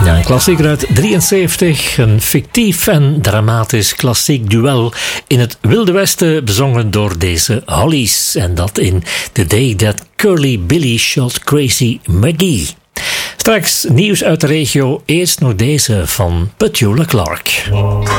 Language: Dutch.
Ja, een klassieker uit 73. Een fictief en dramatisch klassiek duel in het Wilde Westen, bezongen door deze Hollies. En dat in The Day That Curly Billy Shot Crazy McGee. Straks nieuws uit de regio. Eerst nog deze van Petula Clark.